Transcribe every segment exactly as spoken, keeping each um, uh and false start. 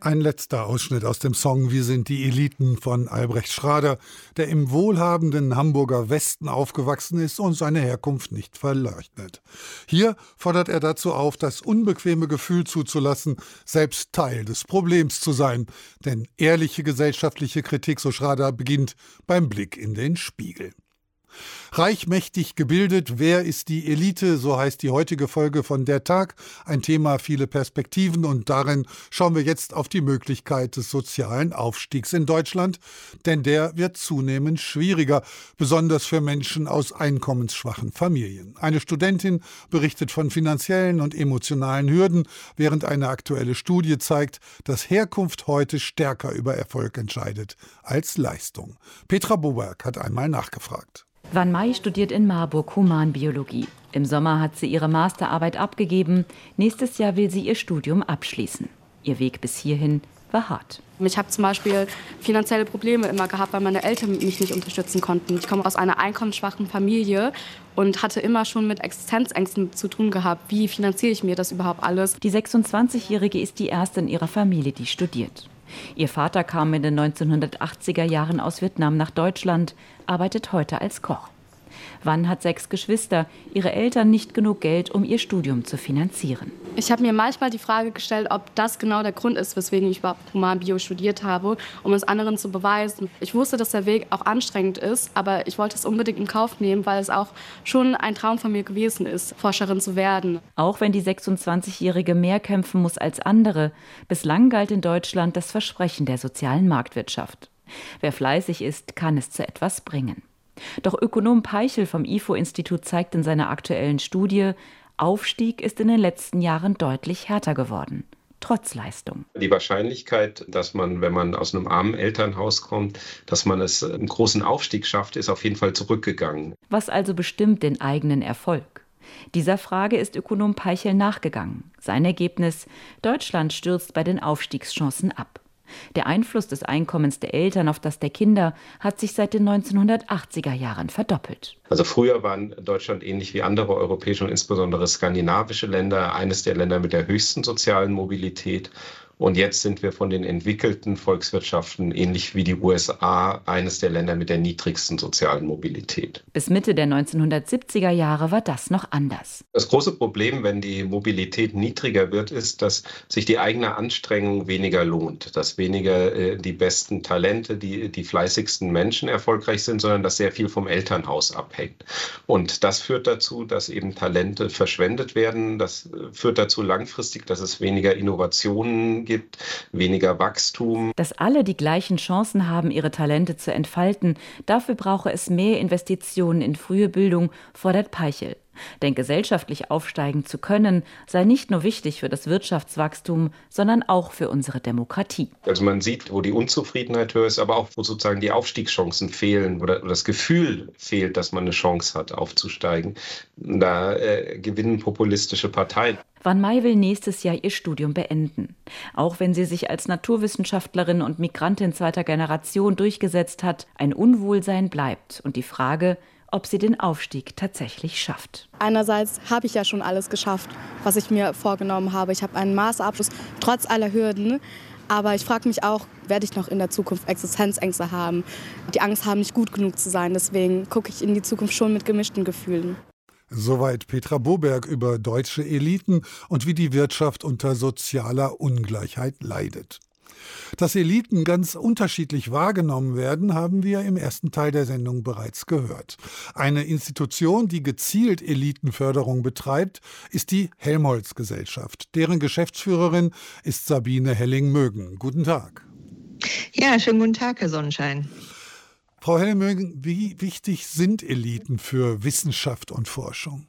Ein letzter Ausschnitt aus dem Song »Wir sind die Eliten« von Albrecht Schrader, der im wohlhabenden Hamburger Westen aufgewachsen ist und seine Herkunft nicht verleugnet. Hier fordert er dazu auf, das unbequeme Gefühl zuzulassen, selbst Teil des Problems zu sein. Denn ehrliche gesellschaftliche Kritik, so Schrader, beginnt beim Blick in den Spiegel. Reich, mächtig, gebildet, wer ist die Elite? So heißt die heutige Folge von Der Tag. Ein Thema, viele Perspektiven, und darin schauen wir jetzt auf die Möglichkeit des sozialen Aufstiegs in Deutschland. Denn der wird zunehmend schwieriger, besonders für Menschen aus einkommensschwachen Familien. Eine Studentin berichtet von finanziellen und emotionalen Hürden, während eine aktuelle Studie zeigt, dass Herkunft heute stärker über Erfolg entscheidet als Leistung. Petra Boberg hat einmal nachgefragt. Wan Mai studiert in Marburg Humanbiologie. Im Sommer hat sie ihre Masterarbeit abgegeben. Nächstes Jahr will sie ihr Studium abschließen. Ihr Weg bis hierhin war hart. Ich habe zum Beispiel finanzielle Probleme immer gehabt, weil meine Eltern mich nicht unterstützen konnten. Ich komme aus einer einkommensschwachen Familie und hatte immer schon mit Existenzängsten zu tun gehabt. Wie finanziere ich mir das überhaupt alles? Die sechsundzwanzigjährige ist die erste in ihrer Familie, die studiert. Ihr Vater kam in den neunzehnhundertachtziger Jahren aus Vietnam nach Deutschland, arbeitet heute als Koch. Wan hat sechs Geschwister, ihre Eltern nicht genug Geld, um ihr Studium zu finanzieren. Ich habe mir manchmal die Frage gestellt, ob das genau der Grund ist, weswegen ich überhaupt Humanbio studiert habe, um es anderen zu beweisen. Ich wusste, dass der Weg auch anstrengend ist, aber ich wollte es unbedingt in Kauf nehmen, weil es auch schon ein Traum von mir gewesen ist, Forscherin zu werden. Auch wenn die sechsundzwanzigjährige mehr kämpfen muss als andere, bislang galt in Deutschland das Versprechen der sozialen Marktwirtschaft. Wer fleißig ist, kann es zu etwas bringen. Doch Ökonom Peichel vom I F O-Institut zeigt in seiner aktuellen Studie, Aufstieg ist in den letzten Jahren deutlich härter geworden, trotz Leistung. Die Wahrscheinlichkeit, dass man, wenn man aus einem armen Elternhaus kommt, dass man es einen großen Aufstieg schafft, ist auf jeden Fall zurückgegangen. Was also bestimmt den eigenen Erfolg? Dieser Frage ist Ökonom Peichel nachgegangen. Sein Ergebnis: Deutschland stürzt bei den Aufstiegschancen ab. Der Einfluss des Einkommens der Eltern auf das der Kinder hat sich seit den neunzehnhundertachtziger Jahren verdoppelt. Also früher war Deutschland ähnlich wie andere europäische und insbesondere skandinavische Länder eines der Länder mit der höchsten sozialen Mobilität. Und jetzt sind wir von den entwickelten Volkswirtschaften, ähnlich wie die U S A, eines der Länder mit der niedrigsten sozialen Mobilität. Bis Mitte der neunzehnhundertsiebziger Jahre war das noch anders. Das große Problem, wenn die Mobilität niedriger wird, ist, dass sich die eigene Anstrengung weniger lohnt. Dass weniger äh, die besten Talente, die, die fleißigsten Menschen erfolgreich sind, sondern dass sehr viel vom Elternhaus abhängt. Und das führt dazu, dass eben Talente verschwendet werden. Das führt dazu langfristig, dass es weniger Innovationen gibt, weniger Wachstum. Dass alle die gleichen Chancen haben, ihre Talente zu entfalten, dafür brauche es mehr Investitionen in frühe Bildung, fordert Peichel. Denn gesellschaftlich aufsteigen zu können, sei nicht nur wichtig für das Wirtschaftswachstum, sondern auch für unsere Demokratie. Also man sieht, wo die Unzufriedenheit höher ist, aber auch, wo sozusagen die Aufstiegschancen fehlen oder, oder das Gefühl fehlt, dass man eine Chance hat, aufzusteigen. Da äh, gewinnen populistische Parteien. Wan Mai will nächstes Jahr ihr Studium beenden. Auch wenn sie sich als Naturwissenschaftlerin und Migrantin zweiter Generation durchgesetzt hat, ein Unwohlsein bleibt und die Frage, ob sie den Aufstieg tatsächlich schafft. Einerseits habe ich ja schon alles geschafft, was ich mir vorgenommen habe. Ich habe einen Masterabschluss, trotz aller Hürden. Aber ich frage mich auch, werde ich noch in der Zukunft Existenzängste haben? Die Angst haben, nicht gut genug zu sein. Deswegen gucke ich in die Zukunft schon mit gemischten Gefühlen. Soweit Petra Boberg über deutsche Eliten und wie die Wirtschaft unter sozialer Ungleichheit leidet. Dass Eliten ganz unterschiedlich wahrgenommen werden, haben wir im ersten Teil der Sendung bereits gehört. Eine Institution, die gezielt Elitenförderung betreibt, ist die Helmholtz-Gesellschaft. Deren Geschäftsführerin ist Sabine Helling-Mögen. Guten Tag. Ja, schönen guten Tag, Herr Sonnenschein. Frau Helling-Mögen, wie wichtig sind Eliten für Wissenschaft und Forschung?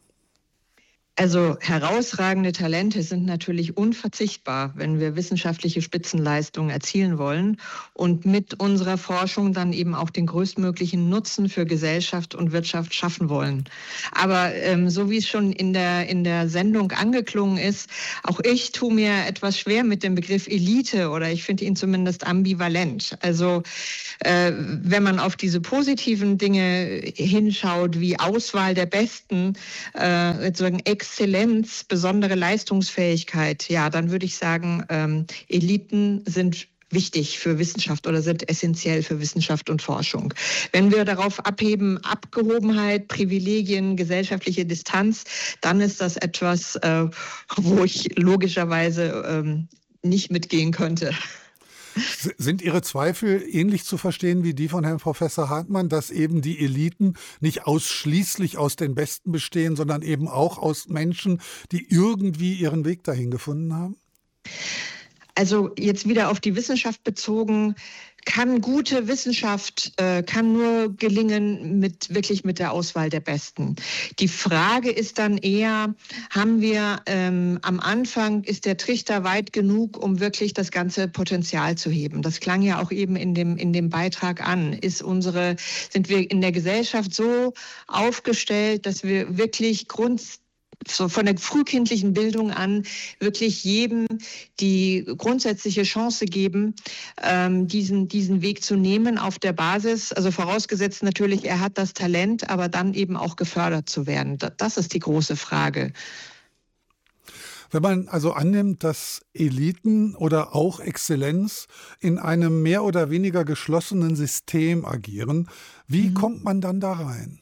Also herausragende Talente sind natürlich unverzichtbar, wenn wir wissenschaftliche Spitzenleistungen erzielen wollen und mit unserer Forschung dann eben auch den größtmöglichen Nutzen für Gesellschaft und Wirtschaft schaffen wollen. Aber ähm, so wie es schon in der, in der Sendung angeklungen ist, auch ich tue mir etwas schwer mit dem Begriff Elite oder ich finde ihn zumindest ambivalent. Also äh, wenn man auf diese positiven Dinge hinschaut, wie Auswahl der Besten, äh, sozusagen Exzellenz, besondere Leistungsfähigkeit, ja, dann würde ich sagen, ähm, Eliten sind wichtig für Wissenschaft oder sind essentiell für Wissenschaft und Forschung. Wenn wir darauf abheben, Abgehobenheit, Privilegien, gesellschaftliche Distanz, dann ist das etwas, äh, wo ich logischerweise ähm, nicht mitgehen könnte. Sind Ihre Zweifel ähnlich zu verstehen wie die von Herrn Professor Hartmann, dass eben die Eliten nicht ausschließlich aus den Besten bestehen, sondern eben auch aus Menschen, die irgendwie ihren Weg dahin gefunden haben? Also jetzt wieder auf die Wissenschaft bezogen, kann gute Wissenschaft, äh, kann nur gelingen mit wirklich mit der Auswahl der Besten. Die Frage ist dann eher, haben wir ähm, am Anfang, ist der Trichter weit genug, um wirklich das ganze Potenzial zu heben? Das klang ja auch eben in dem, in dem Beitrag an. Ist unsere, sind wir in der Gesellschaft so aufgestellt, dass wir wirklich grundsätzlich so von der frühkindlichen Bildung an wirklich jedem die grundsätzliche Chance geben, ähm, diesen, diesen Weg zu nehmen auf der Basis, also vorausgesetzt natürlich, er hat das Talent, aber dann eben auch gefördert zu werden. Das ist die große Frage. Wenn man also annimmt, dass Eliten oder auch Exzellenz in einem mehr oder weniger geschlossenen System agieren, wie mhm. kommt man dann da rein?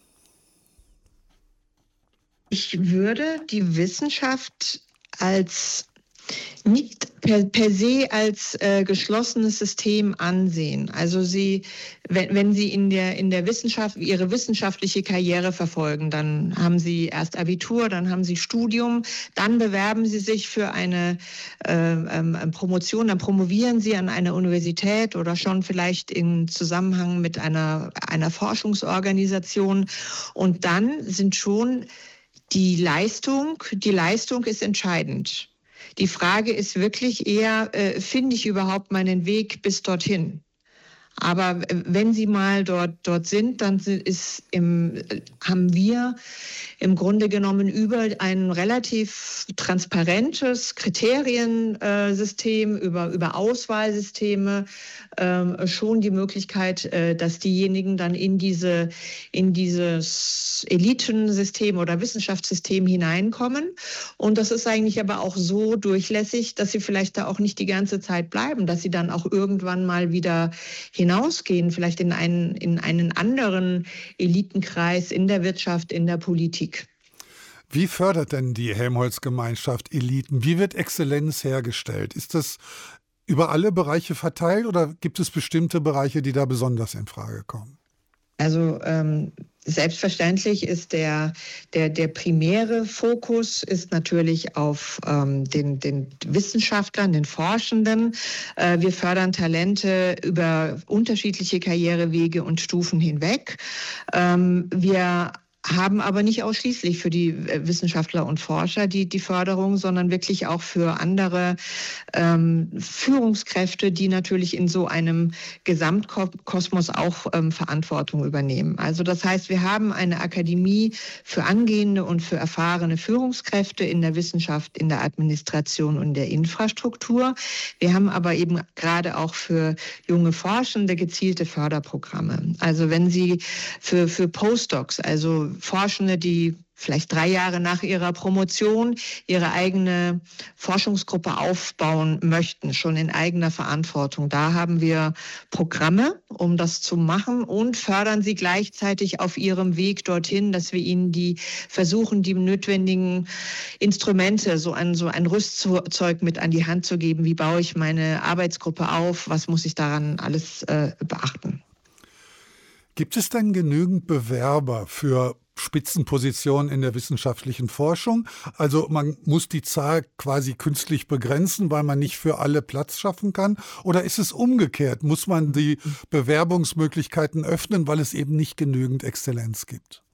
Ich würde die Wissenschaft als nicht per, per se als äh, geschlossenes System ansehen. Also sie, wenn, wenn Sie in der, in der Wissenschaft Ihre wissenschaftliche Karriere verfolgen, dann haben Sie erst Abitur, dann haben Sie Studium, dann bewerben Sie sich für eine äh, ähm, Promotion, dann promovieren Sie an einer Universität oder schon vielleicht in Zusammenhang mit einer, einer Forschungsorganisation und dann sind schon Die Leistung, die Leistung ist entscheidend. Die Frage ist wirklich eher, äh, finde ich überhaupt meinen Weg bis dorthin? Aber wenn Sie mal dort, dort sind, dann ist im, haben wir im Grunde genommen über ein relativ transparentes Kriteriensystem, über, über Auswahlsysteme äh, schon die Möglichkeit, äh, dass diejenigen dann in, diese, in dieses Elitensystem oder Wissenschaftssystem hineinkommen. Und das ist eigentlich aber auch so durchlässig, dass sie vielleicht da auch nicht die ganze Zeit bleiben, dass sie dann auch irgendwann mal wieder hinausgehen, vielleicht in einen, in einen anderen Elitenkreis in der Wirtschaft, in der Politik. Wie fördert denn die Helmholtz-Gemeinschaft Eliten? Wie wird Exzellenz hergestellt? Ist das über alle Bereiche verteilt oder gibt es bestimmte Bereiche, die da besonders in Frage kommen? Also ähm, selbstverständlich ist der, der, der primäre Fokus ist natürlich auf ähm, den, den Wissenschaftlern, den Forschenden. Äh, wir fördern Talente über unterschiedliche Karrierewege und Stufen hinweg. Ähm, wir haben aber nicht ausschließlich für die Wissenschaftler und Forscher die, die Förderung, sondern wirklich auch für andere ähm, Führungskräfte, die natürlich in so einem Gesamtkosmos auch ähm, Verantwortung übernehmen. Also das heißt, wir haben eine Akademie für angehende und für erfahrene Führungskräfte in der Wissenschaft, in der Administration und der Infrastruktur. Wir haben aber eben gerade auch für junge Forschende gezielte Förderprogramme. Also wenn Sie für, für Postdocs, also Forschende, die vielleicht drei Jahre nach ihrer Promotion ihre eigene Forschungsgruppe aufbauen möchten, schon in eigener Verantwortung. Da haben wir Programme, um das zu machen und fördern sie gleichzeitig auf ihrem Weg dorthin, dass wir ihnen die versuchen, die notwendigen Instrumente, so ein, so ein Rüstzeug mit an die Hand zu geben. Wie baue ich meine Arbeitsgruppe auf? Was muss ich daran alles äh, beachten? Gibt es denn genügend Bewerber für Spitzenpositionen in der wissenschaftlichen Forschung? Also man muss die Zahl quasi künstlich begrenzen, weil man nicht für alle Platz schaffen kann? Oder ist es umgekehrt? Muss man die Bewerbungsmöglichkeiten öffnen, weil es eben nicht genügend Exzellenz gibt?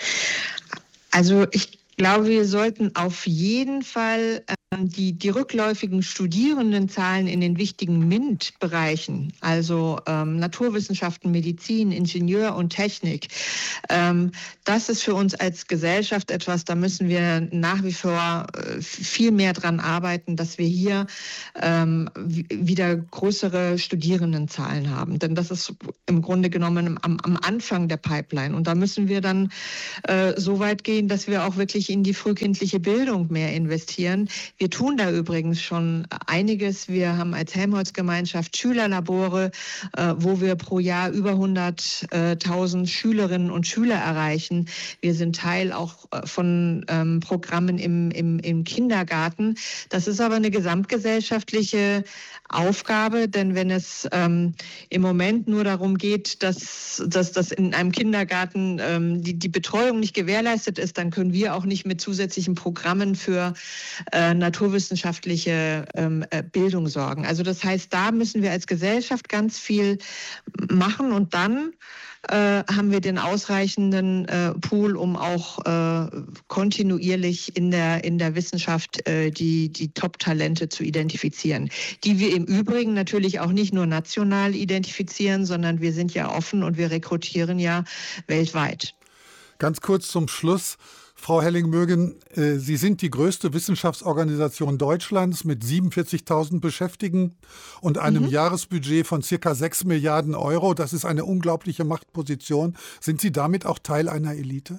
Also ich glaube, wir sollten auf jeden Fall ähm, die, die rückläufigen Studierendenzahlen in den wichtigen MINT-Bereichen, also ähm, Naturwissenschaften, Medizin, Ingenieur und Technik, ähm, das ist für uns als Gesellschaft etwas, da müssen wir nach wie vor äh, viel mehr dran arbeiten, dass wir hier ähm, wieder größere Studierendenzahlen haben. Denn das ist im Grunde genommen am, am Anfang der Pipeline. Und da müssen wir dann äh, so weit gehen, dass wir auch wirklich tatsächlich in die frühkindliche Bildung mehr investieren. Wir tun da übrigens schon einiges. Wir haben als Helmholtz-Gemeinschaft Schülerlabore, äh, wo wir pro Jahr über hunderttausend Schülerinnen und Schüler erreichen. Wir sind Teil auch von ähm, Programmen im, im, im Kindergarten. Das ist aber eine gesamtgesellschaftliche Aufgabe, denn wenn es ähm, im Moment nur darum geht, dass, dass, dass in einem Kindergarten ähm, die, die Betreuung nicht gewährleistet ist, dann können wir auch nicht mit zusätzlichen Programmen für äh, naturwissenschaftliche ähm, äh, Bildung sorgen. Also das heißt, da müssen wir als Gesellschaft ganz viel machen und dann äh, haben wir den ausreichenden äh, Pool, um auch äh, kontinuierlich in der, in der Wissenschaft äh, die, die Top-Talente zu identifizieren, die wir im Übrigen natürlich auch nicht nur national identifizieren, sondern wir sind ja offen und wir rekrutieren ja weltweit. Ganz kurz zum Schluss. Frau Helling-Mögen, Sie sind die größte Wissenschaftsorganisation Deutschlands mit siebenundvierzigtausend Beschäftigten und einem mhm. Jahresbudget von circa sechs Milliarden Euro. Das ist eine unglaubliche Machtposition. Sind Sie damit auch Teil einer Elite?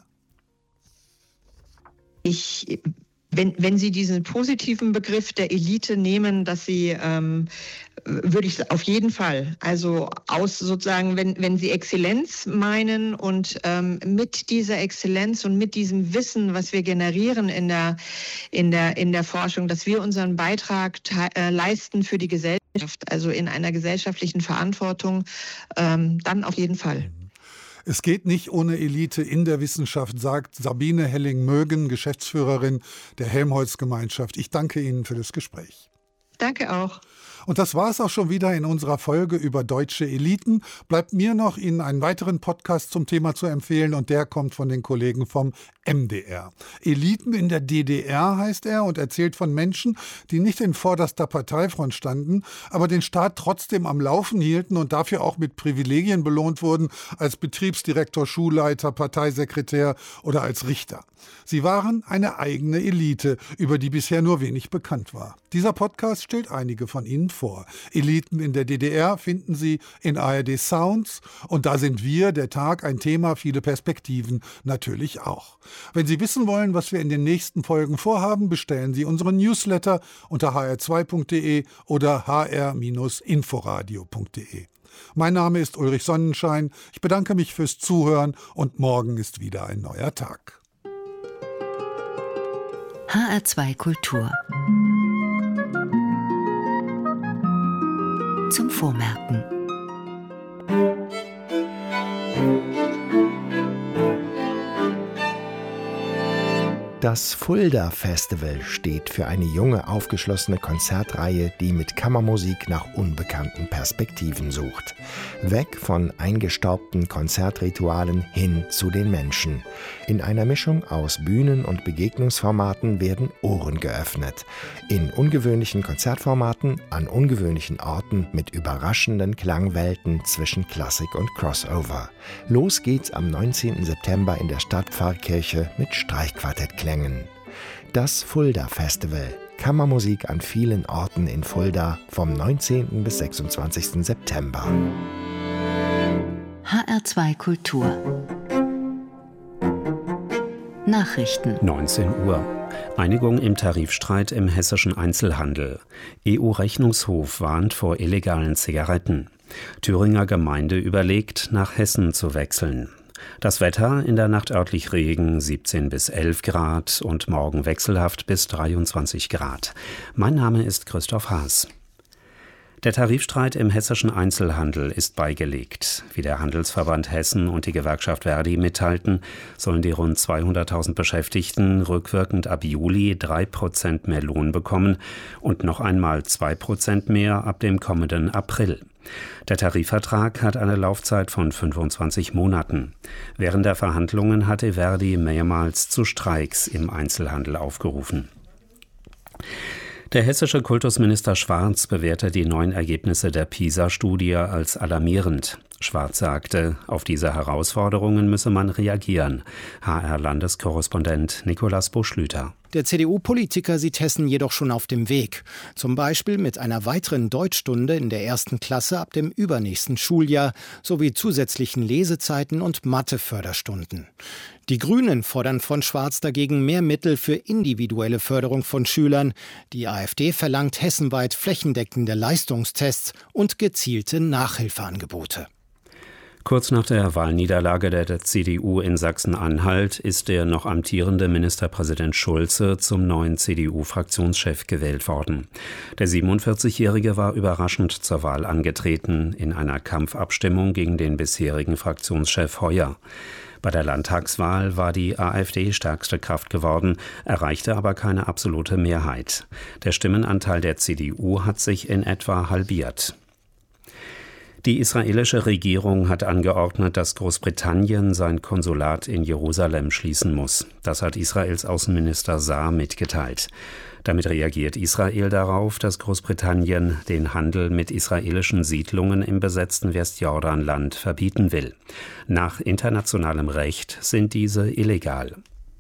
Ich... Wenn, wenn Sie diesen positiven Begriff der Elite nehmen, dass Sie, ähm, würde ich auf jeden Fall, also aus sozusagen, wenn, wenn Sie Exzellenz meinen und ähm, mit dieser Exzellenz und mit diesem Wissen, was wir generieren in der, in der, in der Forschung, dass wir unseren Beitrag te- äh, leisten für die Gesellschaft, also in einer gesellschaftlichen Verantwortung, ähm, dann auf jeden Fall. Es geht nicht ohne Elite in der Wissenschaft, sagt Sabine Helling-Mögen, Geschäftsführerin der Helmholtz-Gemeinschaft. Ich danke Ihnen für das Gespräch. Danke auch. Und das war es auch schon wieder in unserer Folge über deutsche Eliten. Bleibt mir noch, Ihnen einen weiteren Podcast zum Thema zu empfehlen und der kommt von den Kollegen vom M D R. Eliten in der D D R heißt er und erzählt von Menschen, die nicht in vorderster Parteifront standen, aber den Staat trotzdem am Laufen hielten und dafür auch mit Privilegien belohnt wurden, als Betriebsdirektor, Schulleiter, Parteisekretär oder als Richter. Sie waren eine eigene Elite, über die bisher nur wenig bekannt war. Dieser Podcast stellt einige von ihnen vor. Eliten in der D D R finden Sie in A R D Sounds und da sind wir, der Tag, ein Thema, viele Perspektiven natürlich auch. Wenn Sie wissen wollen, was wir in den nächsten Folgen vorhaben, bestellen Sie unseren Newsletter unter h r zwei punkt d e oder h r inforadio punkt d e. Mein Name ist Ulrich Sonnenschein. Ich bedanke mich fürs Zuhören und morgen ist wieder ein neuer Tag. H R zwei Kultur. Zum Vormerken. Das Fulda Festival steht für eine junge, aufgeschlossene Konzertreihe, die mit Kammermusik nach unbekannten Perspektiven sucht. Weg von eingestaubten Konzertritualen hin zu den Menschen. In einer Mischung aus Bühnen- und Begegnungsformaten werden Ohren geöffnet. In ungewöhnlichen Konzertformaten, an ungewöhnlichen Orten mit überraschenden Klangwelten zwischen Klassik und Crossover. Los geht's am neunzehnten September in der Stadtpfarrkirche mit Streichquartettklängen. Das Fulda Festival. Kammermusik an vielen Orten in Fulda vom neunzehnten bis sechsundzwanzigsten September. H R zwei Kultur. Nachrichten. neunzehn Uhr. Einigung im Tarifstreit im hessischen Einzelhandel. E U-Rechnungshof warnt vor illegalen Zigaretten. Thüringer Gemeinde überlegt, nach Hessen zu wechseln. Das Wetter: in der Nacht örtlich Regen, siebzehn bis elf Grad und morgen wechselhaft bis dreiundzwanzig Grad. Mein Name ist Christoph Haas. Der Tarifstreit im hessischen Einzelhandel ist beigelegt. Wie der Handelsverband Hessen und die Gewerkschaft Verdi mitteilten, sollen die rund zweihunderttausend Beschäftigten rückwirkend ab Juli drei Prozent mehr Lohn bekommen und noch einmal zwei Prozent mehr ab dem kommenden April. Der Tarifvertrag hat eine Laufzeit von fünfundzwanzig Monaten. Während der Verhandlungen hatte Verdi mehrmals zu Streiks im Einzelhandel aufgerufen. Der hessische Kultusminister Schwarz bewertet die neuen Ergebnisse der PISA-Studie als alarmierend. Schwarz sagte, auf diese Herausforderungen müsse man reagieren. H R-Landeskorrespondent Nikolaus Buschlüter. Der C D U-Politiker sieht Hessen jedoch schon auf dem Weg. Zum Beispiel mit einer weiteren Deutschstunde in der ersten Klasse ab dem übernächsten Schuljahr sowie zusätzlichen Lesezeiten und Matheförderstunden. Die Grünen fordern von Schwarz dagegen mehr Mittel für individuelle Förderung von Schülern. Die AfD verlangt hessenweit flächendeckende Leistungstests und gezielte Nachhilfeangebote. Kurz nach der Wahlniederlage der C D U in Sachsen-Anhalt ist der noch amtierende Ministerpräsident Schulze zum neuen C D U-Fraktionschef gewählt worden. Der siebenundvierzigjährige war überraschend zur Wahl angetreten, in einer Kampfabstimmung gegen den bisherigen Fraktionschef Heuer. Bei der Landtagswahl war die AfD stärkste Kraft geworden, erreichte aber keine absolute Mehrheit. Der Stimmenanteil der C D U hat sich in etwa halbiert. Die israelische Regierung hat angeordnet, dass Großbritannien sein Konsulat in Jerusalem schließen muss. Das hat Israels Außenminister Saar mitgeteilt. Damit reagiert Israel darauf, dass Großbritannien den Handel mit israelischen Siedlungen im besetzten Westjordanland verbieten will. Nach internationalem Recht sind diese illegal.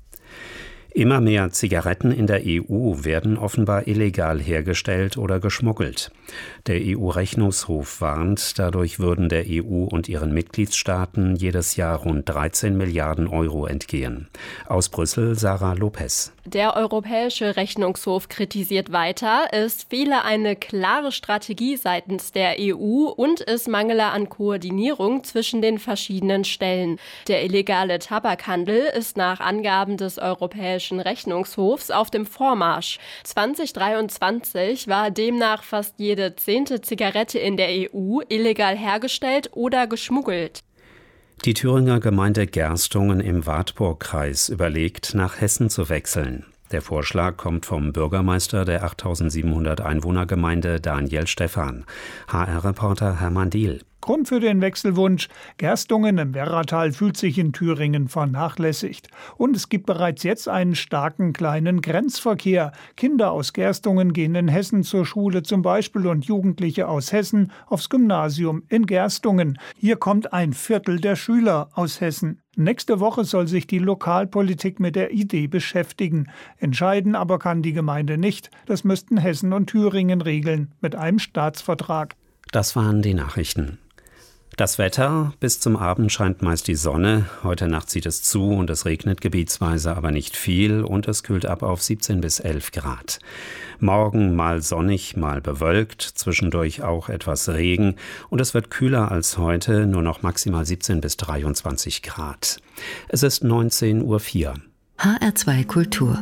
Immer mehr Zigaretten in der E U werden offenbar illegal hergestellt oder geschmuggelt. Der E U-Rechnungshof warnt, dadurch würden der E U und ihren Mitgliedstaaten jedes Jahr rund dreizehn Milliarden Euro entgehen. Aus Brüssel Sarah Lopez. Der Europäische Rechnungshof kritisiert weiter, es fehle eine klare Strategie seitens der E U und es mangele an Koordinierung zwischen den verschiedenen Stellen. Der illegale Tabakhandel ist nach Angaben des Europäischen Rechnungshofs auf dem Vormarsch. zwanzig dreiundzwanzig war demnach fast jede zehnte Zigarette in der E U illegal hergestellt oder geschmuggelt. Die Thüringer Gemeinde Gerstungen im Wartburgkreis überlegt, nach Hessen zu wechseln. Der Vorschlag kommt vom Bürgermeister der achttausendsiebenhundert Einwohnergemeinde Daniel Stephan. H R-Reporter Hermann Diehl. Grund für den Wechselwunsch: Gerstungen im Werratal fühlt sich in Thüringen vernachlässigt. Und es gibt bereits jetzt einen starken kleinen Grenzverkehr. Kinder aus Gerstungen gehen in Hessen zur Schule zum Beispiel und Jugendliche aus Hessen aufs Gymnasium in Gerstungen. Hier kommt ein Viertel der Schüler aus Hessen. Nächste Woche soll sich die Lokalpolitik mit der Idee beschäftigen. Entscheiden aber kann die Gemeinde nicht. Das müssten Hessen und Thüringen regeln mit einem Staatsvertrag. Das waren die Nachrichten. Das Wetter: bis zum Abend scheint meist die Sonne. Heute Nacht zieht es zu und es regnet gebietsweise, aber nicht viel und es kühlt ab auf siebzehn bis elf Grad. Morgen mal sonnig, mal bewölkt, zwischendurch auch etwas Regen und es wird kühler als heute, nur noch maximal siebzehn bis dreiundzwanzig Grad. Es ist neunzehn Uhr vier. H R zwei Kultur.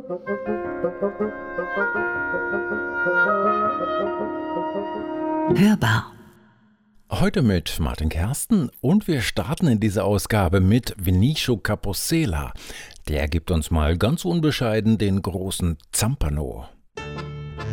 Hörbar. Heute mit Martin Kersten und wir starten in dieser Ausgabe mit Vinicio Capossela. Der gibt uns mal ganz unbescheiden den großen Zampano.